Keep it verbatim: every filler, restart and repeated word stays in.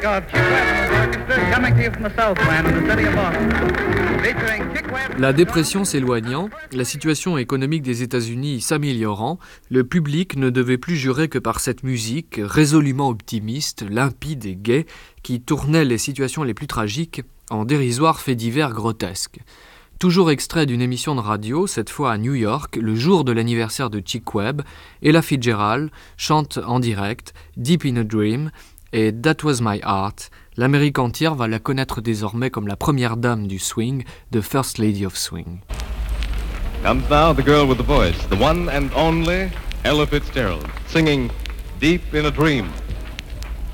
La dépression s'éloignant, la situation économique des États-Unis s'améliorant, le public ne devait plus jurer que par cette musique résolument optimiste, limpide et gaie, qui tournait les situations les plus tragiques en dérisoires faits divers grotesques. Toujours extrait d'une émission de radio, cette fois à New York, le jour de l'anniversaire de Chick Webb, Ella Fitzgerald chante en direct Deep in a Dream et That Was My Heart. L'Amérique entière va la connaître désormais comme la première dame du swing, the First Lady of Swing. Comes now the girl with the voice, the one and only Ella Fitzgerald, singing Deep in a Dream.